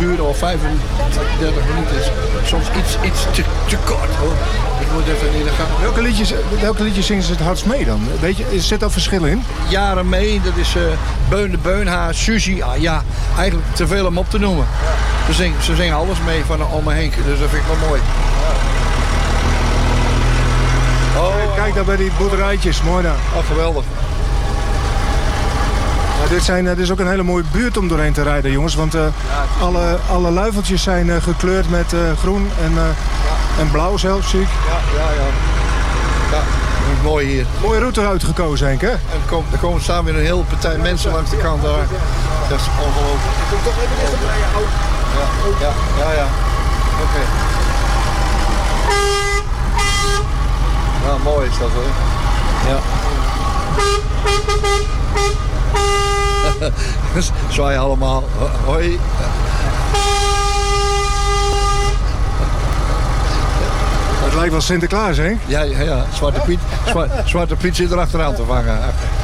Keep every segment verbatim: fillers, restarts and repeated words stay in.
uur of vijfendertig minuten is soms iets, iets te, te kort hoor. Ik moet even in de gang. Welke liedjes, welke liedjes zingen ze het hardst mee dan? Weet je, er zit daar verschil in? Jaren mee, dat is uh, Beun de Beunhaar, Suzy. Ah, ja, eigenlijk te veel om op te noemen. Ze zingen, ze zingen alles mee van Oma Henk, dus dat vind ik wel mooi. Oh, kijk daar bij die boerderijtjes, mooi daar. Oh, geweldig. Ja, dit, zijn, dit is ook een hele mooie buurt om doorheen te rijden, jongens. Want uh, ja, alle, alle luifeltjes zijn uh, gekleurd met uh, groen en, uh, ja. en blauw zelfs, zie ik. Ja, ja, ja. Ja, dat is mooi hier. Mooie route uitgekozen, Henk, hè? En er komen, er komen samen weer een hele partij mensen langs de kant daar. Dat is ongelooflijk. Ik kom toch even dichterbij je auto. Ja, ja, ja, ja. Oké. Okay. Ja, mooi is dat hoor. Ja. Zwaai allemaal. Hoi. Het lijkt wel Sinterklaas, hè? Ja, ja, ja. Zwarte Piet, Zwarte, Zwarte Piet zit er achteraan te vangen.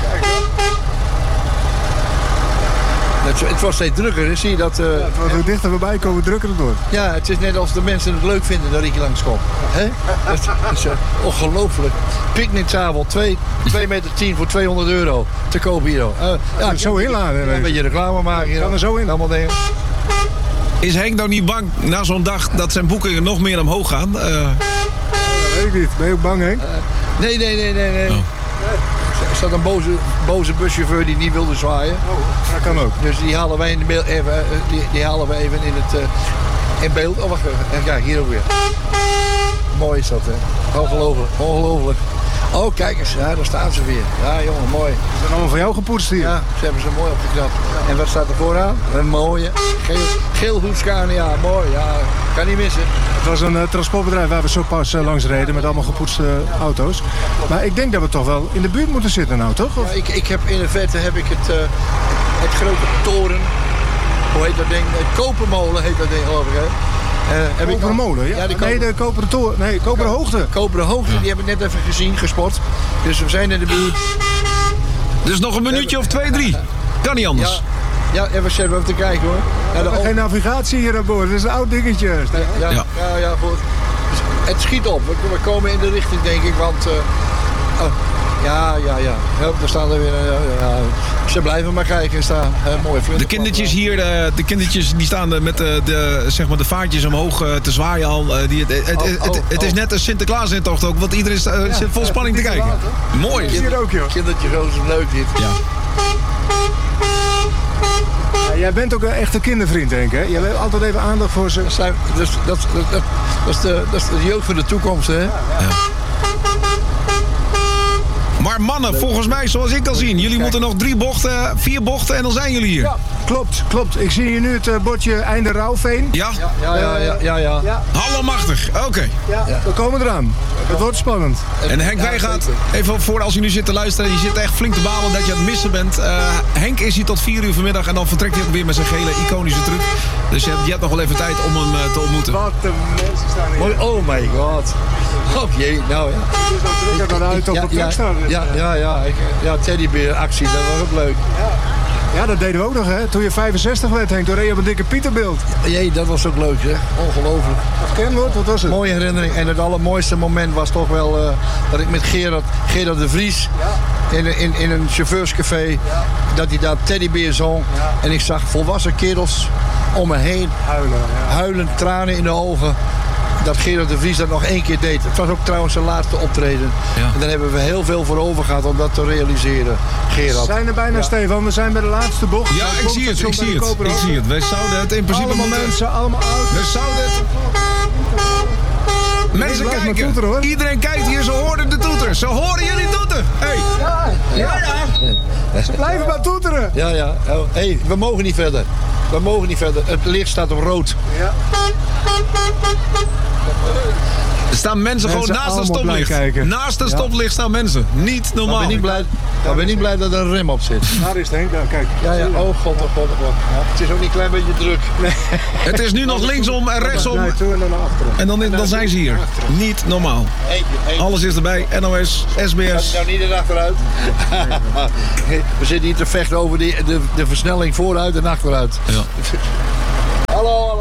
Het, het was steeds drukker, zie je dat... Uh, ja, het wordt hoe dichter we bij komen, drukker het wordt. Ja, het is net als de mensen het leuk vinden dat ik hier langskomt. Hè? Dat is uh, ongelooflijk. Picknickavond, twee meter tien voor tweehonderd euro te kopen hier. Uh, ja, ik zo inladen. Een beetje reclame maken hier. Kan er zo in. Allemaal dingen. Is Henk nou niet bang na zo'n dag dat zijn boekingen nog meer omhoog gaan? Uh... Ja, weet ik niet. Ben je ook bang, Henk? Uh, nee, nee, nee, nee. nee. Oh. Er staat een boze, boze buschauffeur die niet wilde zwaaien. Oh, dat kan ook. Dus die halen wij, in de beeld, even, die, die halen we even in, het, uh, in beeld. Oh, wacht even. Ja, hier ook weer. Mooi is dat, hè. Ongelooflijk, ongelooflijk. Oh, kijk eens. Ja, daar staan ze weer. Ja, jongen, mooi. Ze zijn allemaal van jou gepoetst hier. Ja, ze hebben ze mooi opgeknapt. Ja. En wat staat er vooraan? Een mooie geel, geel Husqvarna. Mooi, ja. Kan niet missen. Het was een uh, transportbedrijf waar we zo pas uh, langs reden met allemaal gepoetste uh, auto's. Maar ik denk dat we toch wel in de buurt moeten zitten nou, toch? Of? Ja, ik, ik heb in de verte heb ik het, uh, het grote toren. Hoe heet dat ding? Het Kopermolen heet dat ding, geloof ik, hè? Uh, koperen molen, ja? ja die nee, de koperen toren. Nee, koperen hoogte. Koperen hoogte, ja. Die heb ik net even gezien, gespot. Dus we zijn in de buurt. Dus nog een minuutje of twee, drie. Kan niet anders. Ja, ja even even te kijken hoor. Ja, we hebben geen navigatie hier aan boord. Dat is een oud dingetje. Ja, ja, ja. ja, ja goed. Dus het schiet op. We, we komen in de richting, denk ik, want... Uh, oh. Ja, ja, ja. Daar staan er weer. Ja, ze blijven maar kijken. Staan. Uh, mooi. De kindertjes hier, de, de kindertjes die staan met de, de, zeg maar de vaartjes omhoog uh, te zwaaien al. Uh, die, het, het, oh, het, het, het is net een Sinterklaas-intocht ook, want iedereen uh, ja, zit vol spanning te kijken. Later. Mooi. Is hier ook, joh. Kindertjes, zo is het leuk dit. Ja. Ja, jij bent ook een echte kindervriend, denk ik, hè? Je hebt altijd even aandacht voor ze. Dat, zijn, dat, dat, dat, dat, dat, is de, dat is de jeugd van de toekomst, hè? Ja, ja. Ja. Maar mannen, volgens mij, zoals ik kan zien, jullie moeten nog drie bochten, vier bochten en dan zijn jullie hier. Ja, klopt, klopt. Ik zie hier nu het uh, bordje einde Rauwveen. Ja? Ja, ja, ja, ja, ja. ja. Allemachtig, oké. Okay. Ja, ja, we komen eraan. Het wordt spannend. En Henk Wijngaard, even voor als je nu zit te luisteren, je zit echt flink te balen dat je aan het missen bent. Uh, Henk is hier tot vier uur vanmiddag en dan vertrekt hij ook weer met zijn gele iconische truc. Dus je hebt, je hebt nog wel even tijd om hem uh, te ontmoeten. Wat de mensen staan hier. Oh my god. Oh jee, nou ja. Dus dat er uit op de plek staan. Ja, ja, ja. Ik, ja, teddybeeractie, dat was ook leuk. Ja. Ja, dat deden we ook nog, hè. Toen je vijfenzestig werd, Henk, toen reed je op een dikke Pieterbeeld. Jee, dat was ook leuk, hè. Ongelooflijk. Kenwoord, wat was het? Mooie herinnering. En het allermooiste moment was toch wel uh, dat ik met Gerard, Gerard de Vries... Ja. In, in, in een chauffeurscafé, ja. Dat hij daar teddybeer zong. Ja. En ik zag volwassen kerels om me heen. Huilen, ja. Huilen, tranen in de ogen. Dat Gerard de Vries dat nog één keer deed. Het was ook trouwens zijn laatste optreden. Ja. En daar hebben we heel veel voor over gehad om dat te realiseren, Gerard. We zijn er bijna, ja. Stefan. We zijn bij de laatste bocht. Ja, ik zie het, ik zie het. Ik zie het. Wij zouden het in principe... Allemaal moeten... mensen, allemaal oud. We zouden het... Mensen kijken. Toeteren, hoor. Iedereen kijkt hier. Ze horen de toeter. Ze horen jullie toeter. Hey. Ja, ja, ja. Ze blijven maar toeteren. Ja, ja. Oh, hey, we mogen niet verder. We mogen niet verder. Het licht staat op rood. Ja. Er staan mensen, mensen gewoon naast een stoplicht. Naast een ja. stoplicht staan mensen. Niet normaal. Maar ben niet blij, maar ben niet blij dat er een rem op zit. Daar is het, Henk. Kijk. Ja, ja. Oh god, oh god, oh god. Ja. Het is ook niet een klein beetje druk. Nee. Het is nu nog linksom en rechtsom. Nee, toe en dan naar achteren. En dan, dan zijn ze hier. Niet normaal. Eentje, eentje. Alles is erbij. N O S, S B S. Gaat nou niet erachteruit? We zitten hier te vechten over die, de, de versnelling vooruit en achteruit. Ja. Hallo.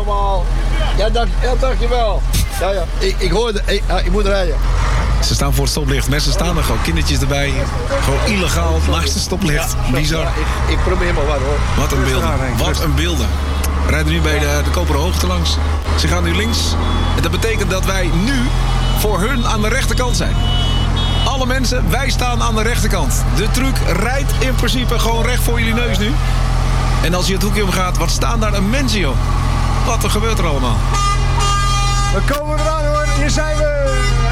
Ja, dank, ja, dankjewel. Ja, ja. Ik, ik hoorde, ik, uh, ik moet rijden. Ze staan voor het stoplicht. Mensen staan er gewoon. Kindertjes erbij. Gewoon illegaal naast het stoplicht. Bizar. Ja, ik, ik probeer maar wat hoor. Wat een beelden. Wat een beelden. We rijden nu bij de, de Koperen Hoogte langs. Ze gaan nu links. En dat betekent dat wij nu voor hun aan de rechterkant zijn. Alle mensen, wij staan aan de rechterkant. De truck rijdt in principe gewoon recht voor jullie neus nu. En als je het hoekje omgaat, wat staan daar een mensen, joh. Wat er gebeurt er allemaal? We komen eraan hoor, hier zijn we!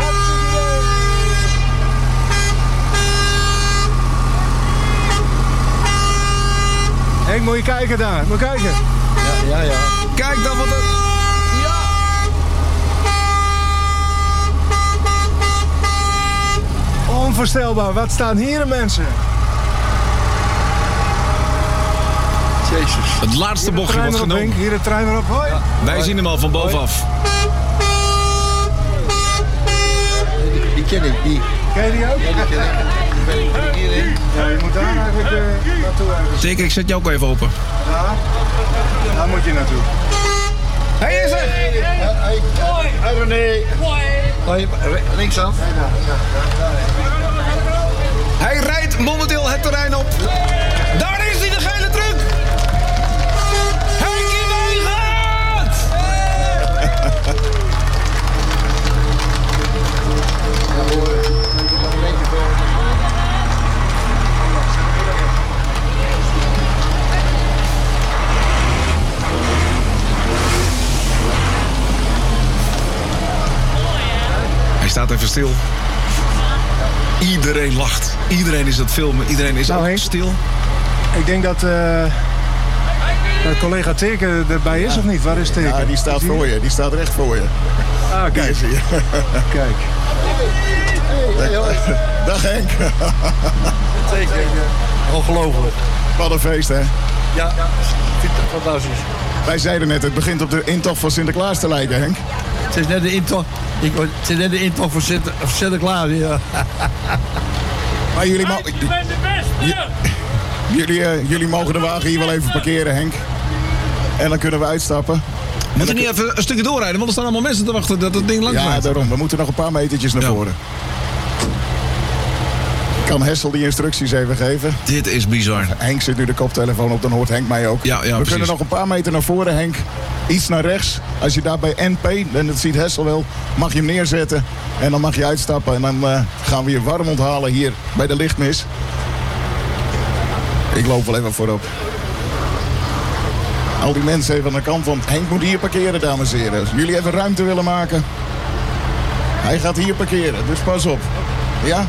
Henk, moet je kijken daar, moet je kijken. Ja, ja, ja. Kijk dan wat er... Ja! Onvoorstelbaar, wat staan hier de mensen? Jezus. Het laatste Hier de bochtje wordt trein erop, genomen. Henk, hier de trein erop, hoi! Ja. Wij zien hem al van bovenaf. Die, die ken ik, die. Ken je die ook? Ja, die ken ik. Die ben ik, ben ik hierin. Ja, je moet daar eigenlijk uh, naartoe ergens. Zeker, ik zet jou ook even open. Ja, daar moet je naartoe. Hij is er! Ja, hey. Hoi René. Hoi. Linksaf. Hij rijdt momenteel het terrein op. Daar is hij, de gele truck! Henkie Weigert! Hij staat even stil. Iedereen lacht. Iedereen is aan het filmen. Iedereen is Nou, ook Henk. stil. Ik denk dat, uh, dat collega Teken erbij is, of niet? Waar is Teken? Ja, die staat Is voor je. Die staat recht voor je. Ah, kijk. Hier zie je. Kijk. Hey, hoi. Dag Henk. Zeker. Ongelooflijk. Wat een feest, hè? Ja, ik vind het fantastisch. Wij zeiden net, het begint op de intocht van Sinterklaas te lijken, Henk. Het is net de intocht, ik, het is net de intocht voor Sinter, voor Sinterklaas. Ja. Maar jullie, mo- Ik ben de beste! jullie, uh, jullie mogen de wagen hier wel even parkeren, Henk. En dan kunnen we uitstappen. Moet je niet even een stukje doorrijden, want er staan allemaal mensen te wachten dat het ding langs Ja, rijdt. daarom. We moeten nog een paar metertjes naar Ja. voren. Kan Hessel die instructies even geven? Dit is bizar. Henk zit nu de koptelefoon op, dan hoort Henk mij ook. Ja, ja, we precies. kunnen nog een paar meter naar voren, Henk. Iets naar rechts. Als je daar bij N P, en dat ziet Hessel wel, mag je hem neerzetten. En dan mag je uitstappen. En dan uh, gaan we je warm onthalen hier bij de lichtmis. Ik loop wel even voorop. Al die mensen even aan de kant, want Henk moet hier parkeren, dames en heren. Als jullie even ruimte willen maken. Hij gaat hier parkeren, dus pas op. Ja?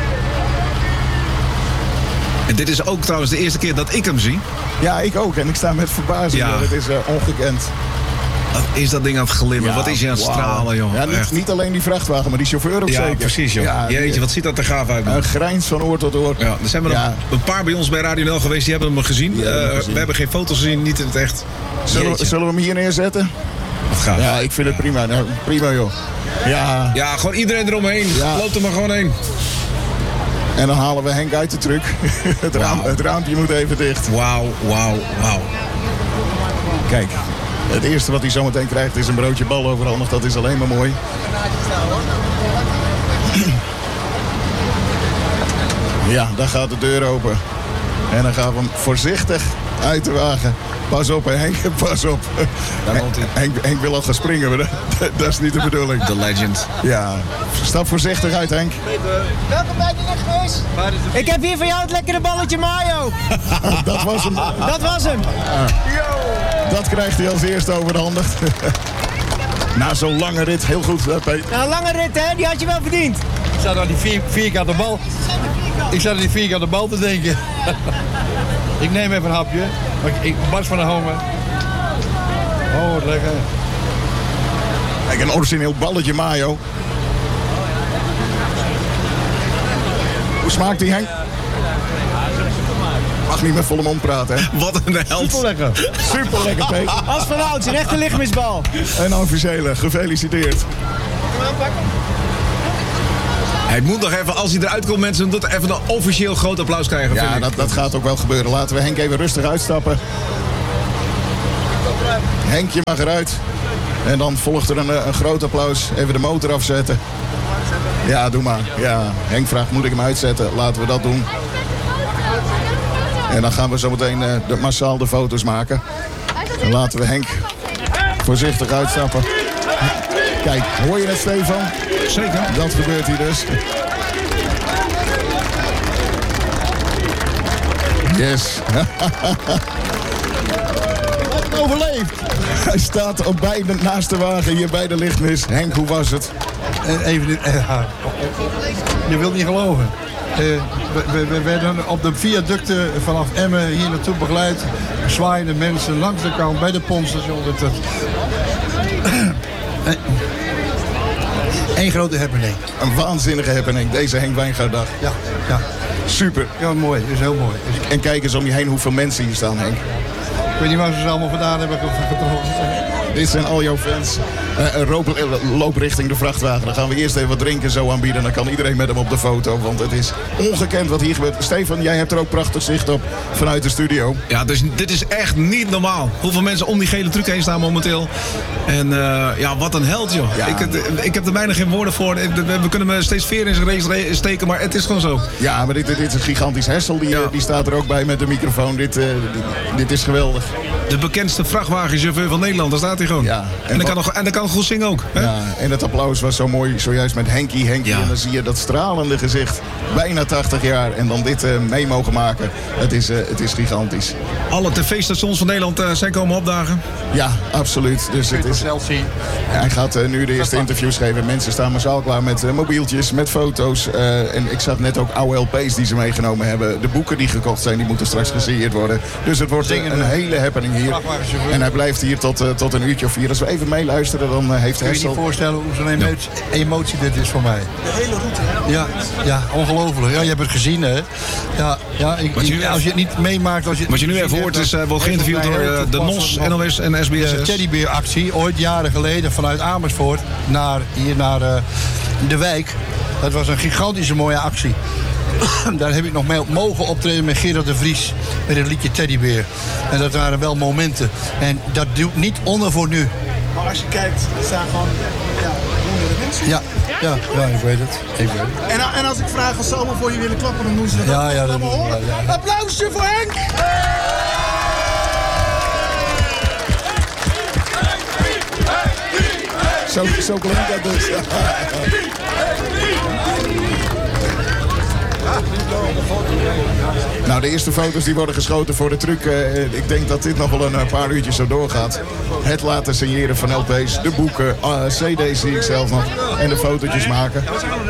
En dit is ook trouwens de eerste keer dat ik hem zie. Ja, ik ook. En ik sta met verbazing. Ja. Ja. Het is uh, ongekend. Wat is dat ding aan het glimmen? Wat is hij aan het wauw. stralen, joh. Ja, niet, Echt. niet alleen die vrachtwagen, maar die chauffeur ook Ja, zeker. precies, joh. Ja, die- Jeetje, wat ziet dat er gaaf uit. man. Een grijns van oor tot oor. Ja, er zijn er nog Ja. een paar bij ons bij Radio N L geweest, die hebben hem gezien. Die hebben hem Eh, gezien. we hebben geen foto's gezien, niet in het echt. Zullen, we- Jeetje, zullen we hem hier neerzetten? wat gaaf. Ja, ik vind het prima. Nou, prima, joh. Ja, Ja, gewoon iedereen eromheen. Ja. Loop er maar gewoon heen. en dan halen we Henk uit de truck. het, raam, Wauw. het raampje moet even dicht. Wauw, wauw, wauw. Kijk, het eerste wat hij zometeen krijgt is een broodje bal overhandigd. Dat is alleen maar mooi. Ja, dan gaat de deur open. En dan gaan we hem voorzichtig uit de wagen. Pas op, hè, Henk, pas op. Daar woont hij. Henk, Henk wil al gaan springen, maar dat, dat is niet de bedoeling. De legend. Ja, stap voorzichtig uit, Henk. Welkom bij de lichtmis. Ik heb hier voor jou het lekkere balletje mayo. Dat was hem. Dat was hem. Dat krijgt hij als eerste overhandigd. Na zo'n lange rit, heel goed, hè, Peter. Nou, een lange rit, hè? Die had je wel verdiend. Ik zat aan die vier, vierkante bal. Ik zat aan die vierkante bal te denken. Ik neem even een hapje. Maar ik, ik barst van de honger. Oh, wat lekker. Kijk, een origineel balletje mayo. Hoe smaakt die, Henk? Mag niet met volle mond praten, hè? Wat een held. Super lekker. Super lekker, Peter. Als van ouds, een echte lichtmisbal. En officiële, gefeliciteerd. Hij moet nog even, als hij eruit komt, mensen, doet even een officieel groot applaus krijgen. vind Ja, ik. dat, dat gaat ook wel gebeuren. Laten we Henk even rustig uitstappen. Henk, je mag eruit. En dan volgt er een, een groot applaus. Even de motor afzetten. Ja, doe maar. Ja, Henk vraagt, moet ik hem uitzetten? Laten we dat doen. En dan gaan we zo meteen uh, de, massaal de foto's maken. En laten we Henk voorzichtig uitstappen. Kijk, hoor je het, Stefan? Zeker. Dat gebeurt hier dus. Yes. Overleefd. Hij staat op beide, naast de wagen hier bij de lichtmis. Henk, hoe was het? Even, uh, je wilt niet geloven. Uh, we, we werden op de viaducten vanaf Emmen hier naartoe begeleid. Zwaaiende mensen langs de kant bij de pompstation. Eén grote happening. Een waanzinnige happening, deze Henk Wijngaarddag. Ja, ja. Super. Ja, mooi. Dat is heel mooi. En kijk eens om je heen hoeveel mensen hier staan, Henk. Ik weet niet waar ze ze allemaal vandaan hebben getrokken. Dit zijn al jouw fans. Uh, loop, loop richting de vrachtwagen. Dan gaan we eerst even wat drinken zo aanbieden. Dan kan iedereen met hem op de foto. Want het is ongekend wat hier gebeurt. Stefan, jij hebt er ook prachtig zicht op vanuit de studio. Ja, dus dit is echt niet normaal. Hoeveel mensen om die gele truc heen staan momenteel. En uh, ja, wat een held, joh. Ja. Ik, ik heb er bijna geen woorden voor. We kunnen me steeds veer in zijn race steken, maar het is gewoon zo. Ja, maar dit, dit is een gigantisch Hessel. Die, ja. die staat er ook bij met de microfoon. Dit, uh, dit, dit is geweldig. De bekendste vrachtwagenchauffeur van Nederland, daar staat hij gewoon. Ja, en, en, dan kan nog, en dan kan goed zingen ook. Hè? Ja, en het applaus was zo mooi, zojuist met Henkie. Henkie, ja. En dan zie je dat stralende gezicht. Bijna tachtig jaar. En dan dit uh, mee mogen maken. Het is, uh, het is gigantisch. Alle tv-stations van Nederland uh, zijn komen opdagen? Ja, absoluut. Dus het is, hij gaat uh, nu de eerste interviews geven. Mensen staan massaal klaar met uh, mobieltjes, met foto's. Uh, en ik zag net ook oude L P's die ze meegenomen hebben. De boeken die gekocht zijn, die moeten straks gesigneerd worden. Dus het wordt uh, een hele happening hier. En hij blijft hier tot, uh, tot een uurtje of vier. Als we even meeluisteren, dan uh, heeft hij... Kun je je niet voorstellen hoe zo'n emotie, emotie dit is voor mij? De hele route, hè? Ja, ja, ongelooflijk. Ja, je hebt het gezien, hè? Ja, ja ik, ik, als je het niet meemaakt... Als je Wat je nu even hoort, is uh, wordt geïnterviewd door uh, de N O S, N O S en S B S S. De teddybeeractie, ooit jaren geleden vanuit Amersfoort naar hier naar uh, de wijk. Dat was een gigantische mooie actie. Daar heb ik nog mee mogen optreden met Gerard de Vries. Met het liedje Teddybeer. En dat waren wel momenten. En dat doet niet onder voor nu. Maar als je kijkt, er staan gewoon ja, honderden mensen. Ja, ja, ja, ik weet het. Ik weet het. En, en als ik vraag of ze allemaal voor je willen klappen, dan doen ze dat ja, ja, allemaal dat horen. Ja, ja. Applausje voor Henk! Zo, zo klinkt dat dus. Nou, de eerste foto's die worden geschoten voor de truc. Uh, ik denk dat dit nog wel een paar uurtjes zo doorgaat. Het laten signeren van L P's, de boeken, uh, C D's zie ik zelf nog. En de fotootjes maken.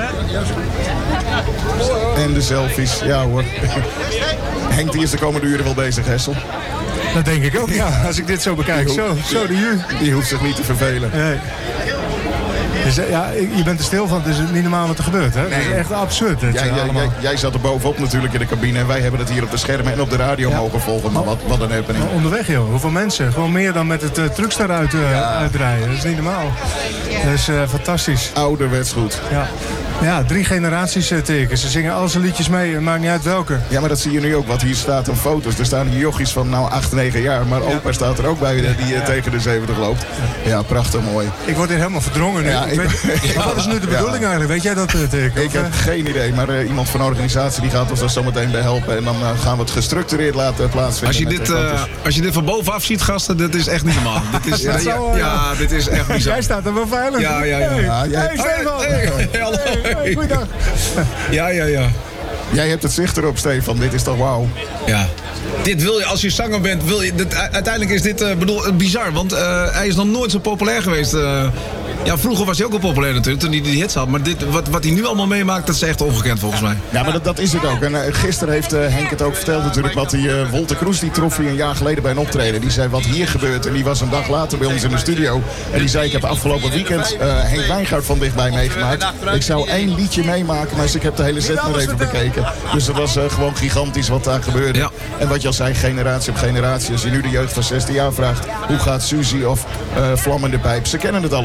En de selfies, ja hoor. Henk die is de komende uren wel bezig, Hessel. Dat denk ik ook, ja. Als ik dit zo bekijk. Die zo, hoeft, zo de ju. Die hoeft zich niet te vervelen. Nee. Dus, ja, je bent er stil van, het is niet normaal wat er gebeurt. Hè? Nee. Het is echt absurd. Het, jij, jij, jij, jij zat er bovenop natuurlijk in de cabine en wij hebben het hier op de schermen en op de radio ja. mogen volgen. Maar wat, wat een happening. Onderweg joh, hoeveel mensen. Gewoon meer dan met het uh, trucks daaruit uh, ja. uitrijden. Dat is niet normaal. Dat is uh, fantastisch. Ouderwets goed. Ja. Ja, drie generaties uh, tekens. Ze zingen al zijn liedjes mee, het maakt niet uit welke. Ja, maar dat zie je nu ook, wat hier staat op foto's. Er staan hier jochies van nou acht, negen jaar, maar opa ja. staat er ook bij die uh, ja. tegen de zeventig loopt. Ja, prachtig mooi. Ik word hier helemaal verdrongen nu. Ja, ik ik, weet, wat is nu de bedoeling ja. eigenlijk? Weet jij dat uh, teken? Ik heb geen idee, maar uh, iemand van de organisatie die gaat ons daar zo meteen bij helpen. En dan uh, gaan we het gestructureerd laten plaatsvinden. Als je, dit, uh, als je dit van bovenaf ziet, gasten, dit is echt niet normaal. Dit is, ja, ja, ja, ja, dit is echt bizar. Jij staat er wel veilig. Ja, ja, ja. Hey, ja, jij... hey, Stefan. Hey, hey, hey, hallo. Hey, hey, goeiedag. Ja, ja, ja. Jij hebt het zicht erop, Stefan. Dit is toch wauw. Ja. Dit wil je, als je zanger bent, wil je... Dit, uiteindelijk is dit uh, bedoel, bizar, want uh, hij is nog nooit zo populair geweest. Uh, ja, vroeger was hij ook al populair natuurlijk, toen hij die hits had. Maar dit, wat, wat hij nu allemaal meemaakt, dat is echt ongekend volgens mij. Ja, maar dat, dat is het ook. En uh, gisteren heeft uh, Henk het ook verteld natuurlijk, wat die uh, Wolter Kroes, die trof hij een jaar geleden bij een optreden. Die zei wat hier gebeurt. En die was een dag later bij ons in de studio. En die zei, ik heb afgelopen weekend uh, Henk Wijngaard van dichtbij meegemaakt. Ik zou één liedje meemaken, maar ik heb de hele set maar even bekeken. Dus het was uh, gewoon gigantisch wat daar gebeurde. Ja. En wat je al zei, generatie op generatie. Als je nu de jeugd van zestien jaar vraagt, hoe gaat Suzy of uh, Vlam in de Pijp? Ze kennen het allemaal.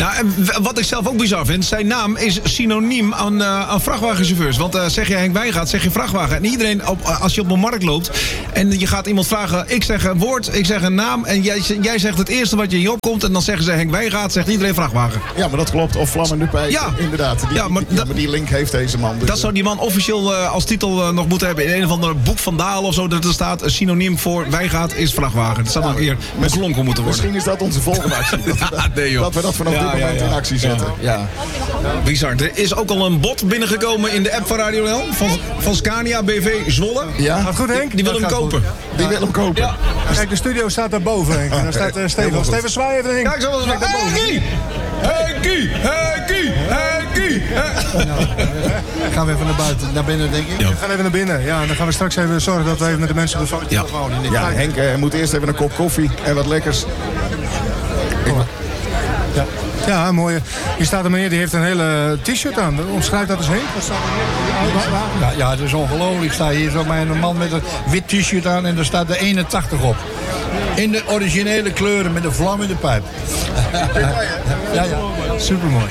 Nou, en wat ik zelf ook bizar vind, zijn naam is synoniem aan, uh, aan vrachtwagenchauffeurs. Want uh, zeg je Henk Wijngaard, zeg je vrachtwagen. En iedereen, op, als je op een markt loopt en je gaat iemand vragen, ik zeg een woord, ik zeg een naam en jij, jij zegt het eerste wat je in je opkomt en dan zeggen ze Henk Wijngaard, zegt iedereen vrachtwagen. Ja, maar dat klopt. Of Vlam en de Pijp, ja. inderdaad. Die, ja, maar, die, ja, maar die link heeft deze man. Dus dat zou die man officieel uh, als titel uh, nog moeten hebben in een of ander boek van Dalen of zo, dat er staat, een synoniem voor Wijngaard is vrachtwagen. Dat zou nog eer beklonken moeten worden. Misschien is dat onze volgende actie. Dat, ja, nee, joh. dat we dat vanaf ja, dit moment ja, ja. in actie zetten. Ja. Ja. Bizar. Er is ook al een bot binnengekomen in de app van Radio N L van, van Scania B V Zwolle. Ja. Gaat goed, Henk? Die, die wil hem kopen. Goed. Die wil hem kopen. Ja. Kijk, de studio staat daarboven, Henk. En daar staat uh, Steven. Steven, zwaai even, Henk. Kijk, zo was het. Henkie! Henkie! Henkie! Henkie! Gaan we even naar buiten, naar binnen, denk ik? Ja. We gaan even naar binnen. Ja, en dan gaan we straks even zorgen dat we even met de mensen op de foto ja. houden. Ja, Henk uh, moet eerst even een kop koffie en wat lekkers. Ik... Ja. Ja, mooi. Hier staat een meneer die heeft een hele t-shirt aan. Omschrijf dat eens, Henk. Wat staat er ja, ja, het is ongelooflijk. Ik sta hier zo bij een man met een wit t-shirt aan en er staat de eenentachtig op. In de originele kleuren met een vlam in de pijp. ja, ja. Supermooi.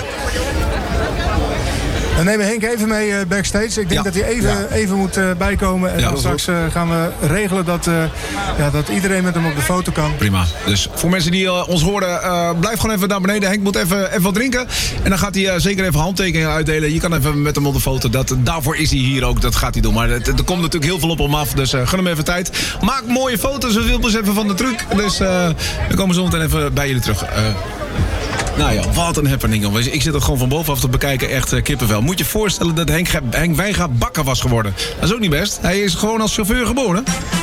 Dan nemen we Henk even mee uh, backstage. Ik denk ja. dat hij even, ja. even moet uh, bijkomen. En ja, straks uh, gaan we regelen dat, uh, ja, dat iedereen met hem op de foto kan. Prima. Dus voor mensen die uh, ons horen, uh, blijf gewoon even naar beneden. Henk moet even, even wat drinken. En dan gaat hij uh, zeker even handtekeningen uitdelen. Je kan even met hem op de foto. Dat, daarvoor is hij hier ook. Dat gaat hij doen. Maar het, er komt natuurlijk heel veel op hem af. Dus uh, gun hem even tijd. Maak mooie foto's en filmpjes even van de truc. Dus uh, we komen zo meteen even bij jullie terug. Uh, Nou ja, wat een happening. Jongens. Ik zit er gewoon van bovenaf te bekijken, echt uh, kippenvel. Moet je je voorstellen dat Henk, Henk Wijngaard bakker was geworden. Dat is ook niet best. Hij is gewoon als chauffeur geboren.